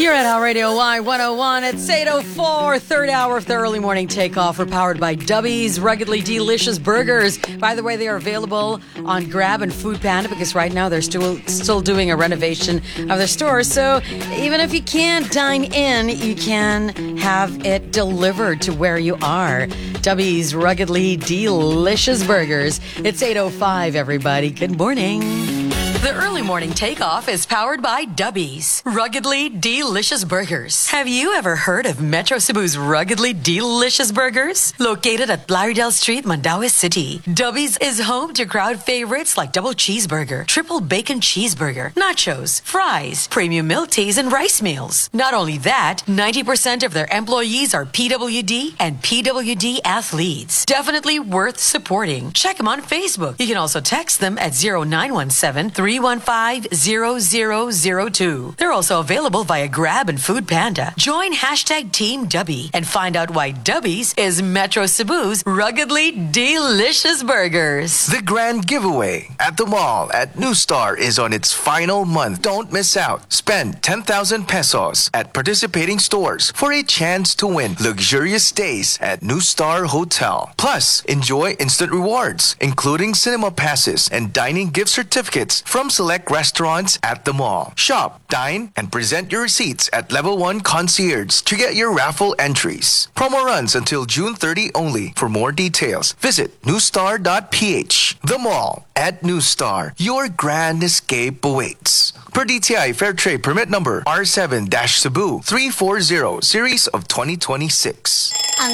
You're at Our Radio Y101. It's 8:04, third hour of the early morning takeoff. We're powered by Dubby's Ruggedly Delicious Burgers. By the way, they are available on Grab and Food Panda because right now they're still doing a renovation of their store. So even if you can't dine in, you can have it delivered to where you are. Dubby's Ruggedly Delicious Burgers. It's 8:05, everybody. Good morning. The early morning takeoff is powered by Dubby's Ruggedly Delicious Burgers. Have you ever heard of Metro Cebu's Ruggedly Delicious Burgers? Located at Lauderdale Street, Mandaue City, Dubby's is home to crowd favorites like double cheeseburger, triple bacon cheeseburger, nachos, fries, premium milk teas, and rice meals. Not only that, 90% of their employees are PWD and PWD athletes. Definitely worth supporting. Check them on Facebook. You can also text them at 0917-315-0002. They're also available via Grab and Food Panda. Join hashtag Team Dubby and find out why Dubby's is Metro Cebu's Ruggedly Delicious Burgers. The grand giveaway at the mall at New Star is on its final month. Don't miss out. Spend 10,000 pesos at participating stores for a chance to win luxurious stays at New Star Hotel. Plus, enjoy instant rewards, including cinema passes and dining gift certificates from select restaurants at the mall. Shop, dine, and present your receipts at Level 1 Concierge to get your raffle entries. Promo runs until June 30 only. For more details, visit newstar.ph. The mall at New Star. Your grand escape awaits. Per DTI Fair Trade Permit Number R7-Cebu 340 Series of 2026.